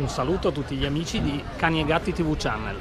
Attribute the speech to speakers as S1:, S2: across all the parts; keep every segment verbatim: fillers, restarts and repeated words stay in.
S1: Un saluto a tutti gli amici di Cani e Gatti tivù Channel.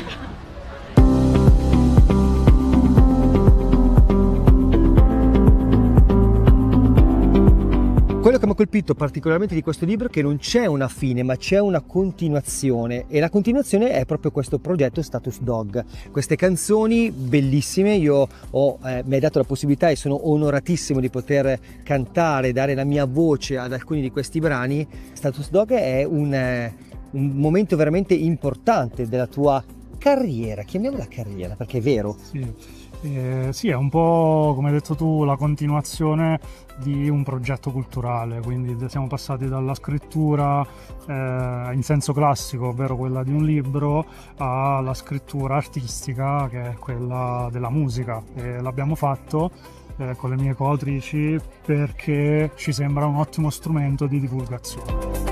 S2: Quello che mi ha colpito particolarmente di questo libro è che non c'è una fine, ma c'è una continuazione, e la continuazione è proprio questo progetto Status Dog. Queste canzoni bellissime, io ho, eh, mi hai dato la possibilità e sono onoratissimo di poter cantare, dare la mia voce ad alcuni di questi brani. Status Dog è un, eh, un momento veramente importante della tua carriera, chiamiamola carriera perché è vero.
S3: Sì. Eh, sì, è un po' come hai detto tu la continuazione di un progetto culturale, quindi siamo passati dalla scrittura eh, in senso classico, ovvero quella di un libro, alla scrittura artistica che è quella della musica, e l'abbiamo fatto eh, con le mie coautrici perché ci sembra un ottimo strumento di divulgazione.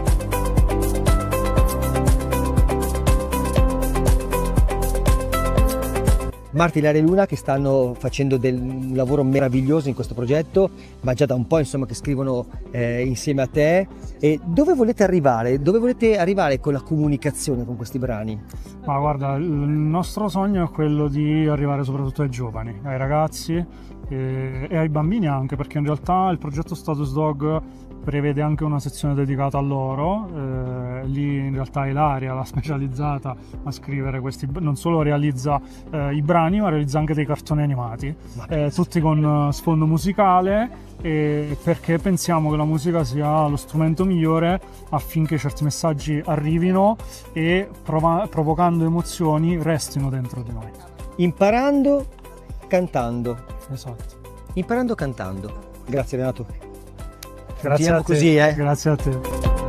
S2: Marti, Ilaria e Luna che stanno facendo del, un lavoro meraviglioso in questo progetto, ma già da un po' insomma che scrivono eh, insieme a te. E dove volete arrivare? Dove volete arrivare con la comunicazione con questi brani?
S3: Ma guarda, il nostro sogno è quello di arrivare soprattutto ai giovani, ai ragazzi e, e ai bambini anche, perché in realtà il progetto Status Dog prevede anche una sezione dedicata a loro, eh, lì in realtà Ilaria, la specializzata a scrivere questi, non solo realizza eh, i brani ma realizza anche dei cartoni animati, eh, tutti con sfondo musicale, eh, perché pensiamo che la musica sia lo strumento migliore affinché certi messaggi arrivino e prov- provocando emozioni restino dentro di noi.
S2: Imparando, cantando.
S3: Esatto.
S2: Imparando, cantando. Grazie Renato.
S3: Grazie a te.
S2: Così, eh.
S3: Grazie a te.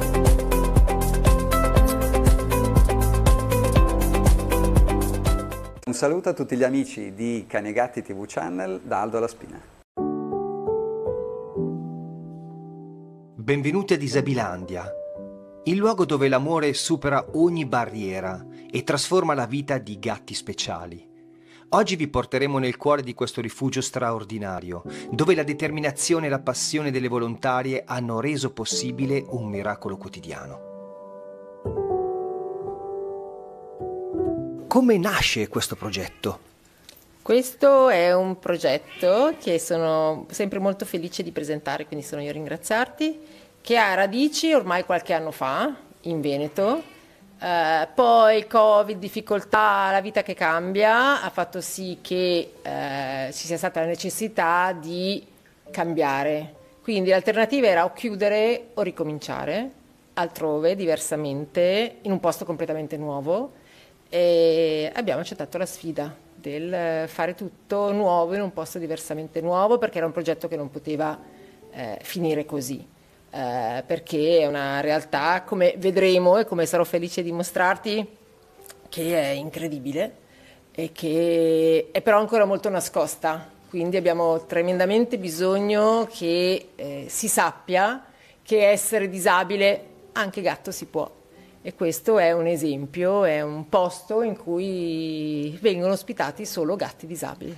S4: Un saluto a tutti gli amici di Cani e Gatti tivù Channel da Aldo La Spina.
S5: Benvenuti a Disabilandia, il luogo dove l'amore supera ogni barriera e trasforma la vita di gatti speciali. Oggi vi porteremo nel cuore di questo rifugio straordinario, dove la determinazione e la passione delle volontarie hanno reso possibile un miracolo quotidiano. Come nasce questo progetto?
S6: Questo è un progetto che sono sempre molto felice di presentare, quindi sono io a ringraziarti, che ha radici ormai qualche anno fa in Veneto. Uh, poi Covid, difficoltà, la vita che cambia ha fatto sì che uh, ci sia stata la necessità di cambiare, quindi l'alternativa era o chiudere o ricominciare altrove, diversamente, in un posto completamente nuovo, e abbiamo accettato la sfida del fare tutto nuovo in un posto diversamente nuovo, perché era un progetto che non poteva eh, finire così. Uh, perché è una realtà, come vedremo e come sarò felice di mostrarti, che è incredibile e che è però ancora molto nascosta, quindi abbiamo tremendamente bisogno che eh, si sappia che essere disabile anche gatto si può, e questo è un esempio, è un posto in cui vengono ospitati solo gatti disabili.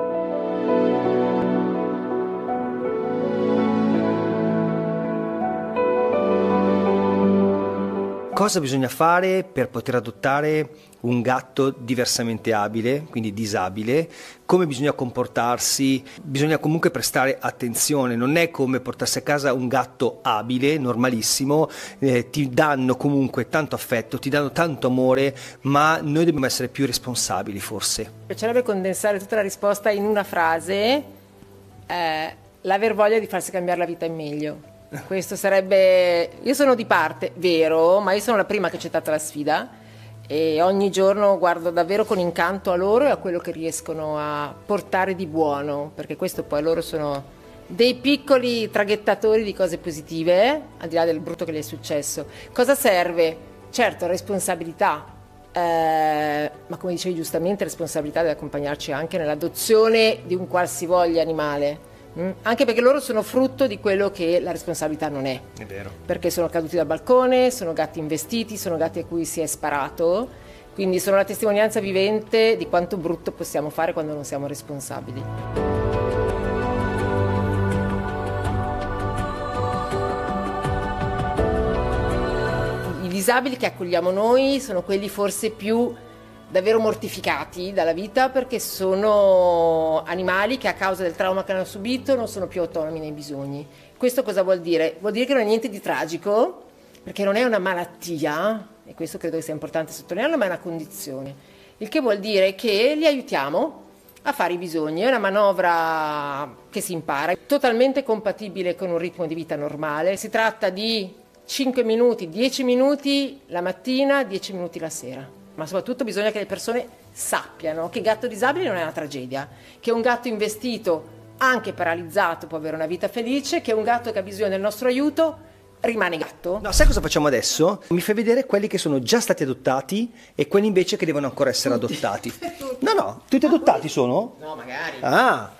S2: Cosa bisogna fare per poter adottare un gatto diversamente abile, quindi disabile? Come bisogna comportarsi? Bisogna comunque prestare attenzione, non è come portarsi a casa un gatto abile, normalissimo, eh, ti danno comunque tanto affetto, ti danno tanto amore, ma noi dobbiamo essere più responsabili forse.
S6: Mi piacerebbe condensare tutta la risposta in una frase, eh, l'aver voglia di farsi cambiare la vita in meglio. Questo sarebbe, io sono di parte, vero, ma io sono la prima che ha accettato la sfida e ogni giorno guardo davvero con incanto a loro e a quello che riescono a portare di buono, perché questo poi loro sono dei piccoli traghettatori di cose positive, al di là del brutto che gli è successo. Cosa serve? Certo, responsabilità, eh, ma come dicevi giustamente, responsabilità deve accompagnarci anche nell'adozione di un qualsivoglia animale. Mm? Anche perché loro sono frutto di quello che la responsabilità non è.
S2: È vero.
S6: Perché sono caduti dal balcone, sono gatti investiti, sono gatti a cui si è sparato, quindi sono la testimonianza vivente di quanto brutto possiamo fare quando non siamo responsabili. I disabili che accogliamo noi sono quelli forse più davvero mortificati dalla vita, perché sono animali che a causa del trauma che hanno subito non sono più autonomi nei bisogni. Questo cosa vuol dire? Vuol dire che non è niente di tragico, perché non è una malattia, e questo credo che sia importante sottolinearlo, ma è una condizione. Il che vuol dire che li aiutiamo a fare i bisogni. È una manovra che si impara, è totalmente compatibile con un ritmo di vita normale. Si tratta di cinque minuti, dieci minuti la mattina, dieci minuti la sera. Ma soprattutto bisogna che le persone sappiano che il gatto disabile non è una tragedia, che un gatto investito, anche paralizzato, può avere una vita felice, che un gatto che ha bisogno del nostro aiuto rimane gatto.
S2: No, sai cosa facciamo adesso? Mi fai vedere quelli che sono già stati adottati e quelli invece che devono ancora essere tutti. adottati. No, no, tutti adottati sono?
S6: No, magari.
S2: Ah.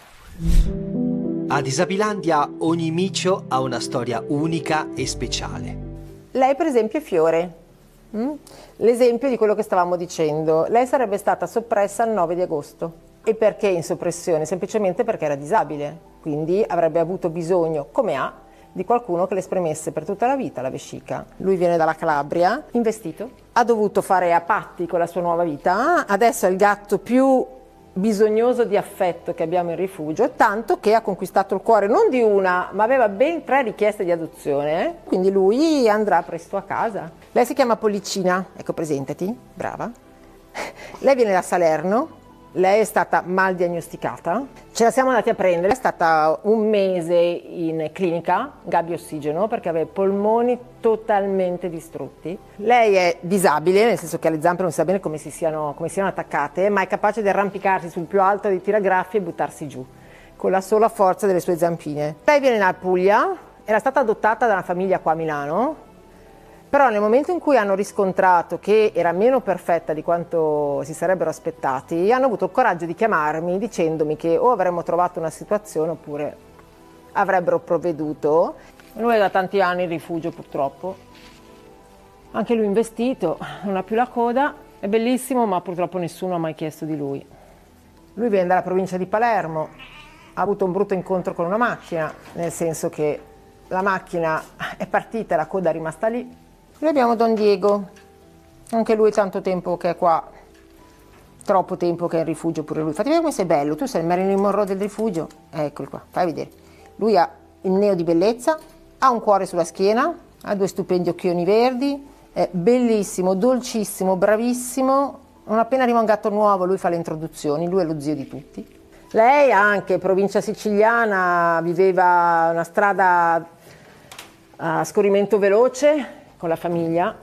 S5: A Disabilandia ogni micio ha una storia unica e speciale.
S6: Lei per esempio è Fiore. Mm? L'esempio di quello che stavamo dicendo. Lei sarebbe stata soppressa il nove di agosto. E perché in soppressione? Semplicemente perché era disabile, quindi avrebbe avuto bisogno, come ha, di qualcuno che le spremesse per tutta la vita la vescica. Lui viene dalla Calabria, investito, ha dovuto fare a patti con la sua nuova vita, adesso è il gatto più bisognoso di affetto che abbiamo in rifugio, tanto che ha conquistato il cuore non di una, ma aveva ben tre richieste di adozione, quindi lui andrà presto a casa. Lei si chiama Pollicina, ecco, presentati, brava. Lei viene da Salerno, lei è stata mal diagnosticata, ce la siamo andati a prendere, è stata un mese in clinica, gabbia ossigeno, perché aveva i polmoni totalmente distrutti. Lei è disabile, nel senso che alle zampe non si sa bene come, si siano, come siano attaccate, ma è capace di arrampicarsi sul più alto dei tiragraffi e buttarsi giù, con la sola forza delle sue zampine. Lei viene da Puglia, era stata adottata da una famiglia qua a Milano, però nel momento in cui hanno riscontrato che era meno perfetta di quanto si sarebbero aspettati, hanno avuto il coraggio di chiamarmi dicendomi che o avremmo trovato una situazione oppure avrebbero provveduto. Lui è da tanti anni in rifugio purtroppo, anche lui investito, non ha più la coda, è bellissimo ma purtroppo nessuno ha mai chiesto di lui. Lui viene dalla provincia di Palermo, ha avuto un brutto incontro con una macchina, nel senso che la macchina è partita e la coda è rimasta lì. Noi abbiamo Don Diego, anche lui tanto tempo che è qua, troppo tempo che è in rifugio pure lui. Fatti vedere come sei bello, tu sei il Marilyn Monroe del rifugio, eccolo qua, fai vedere. Lui ha il neo di bellezza, ha un cuore sulla schiena, ha due stupendi occhioni verdi, è bellissimo, dolcissimo, bravissimo. Non appena arriva un gatto nuovo lui fa le introduzioni, lui è lo zio di tutti. Lei anche, provincia siciliana, viveva una strada a scorrimento veloce, con la famiglia,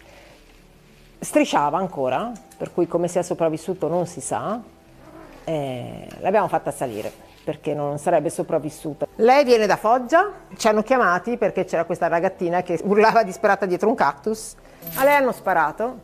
S6: strisciava ancora, per cui come sia sopravvissuto non si sa, eh, l'abbiamo fatta salire perché non sarebbe sopravvissuta. Lei viene da Foggia, ci hanno chiamati perché c'era questa ragazzina che urlava disperata dietro un cactus, a lei hanno sparato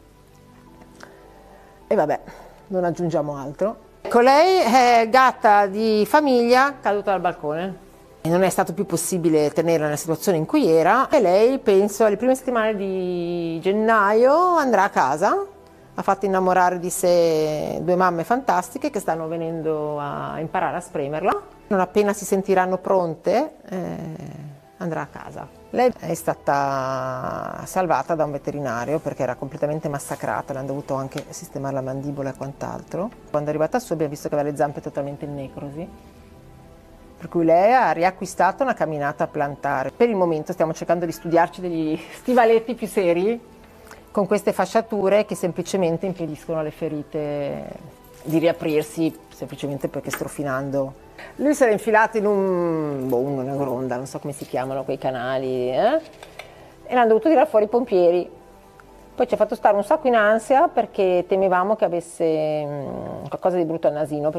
S6: e vabbè, non aggiungiamo altro. Con lei è gatta di famiglia caduta dal balcone. Non è stato più possibile tenerla nella situazione in cui era e lei, penso, alle prime settimane di gennaio andrà a casa. Ha fatto innamorare di sé due mamme fantastiche che stanno venendo a imparare a spremerla. Non appena si sentiranno pronte eh, andrà a casa. Lei è stata salvata da un veterinario perché era completamente massacrata, le hanno dovuto anche sistemare la mandibola e quant'altro. Quando è arrivata su abbiamo visto che aveva le zampe totalmente in necrosi. Per cui lei ha riacquistato una camminata plantare. Per il momento stiamo cercando di studiarci degli stivaletti più seri con queste fasciature che semplicemente impediscono alle ferite di riaprirsi, semplicemente perché strofinando. Lui si era infilato in un, boh, una gronda, non so come si chiamano quei canali, eh? E l'hanno dovuto tirare fuori i pompieri. Poi ci ha fatto stare un sacco in ansia perché temevamo che avesse qualcosa di brutto al nasino.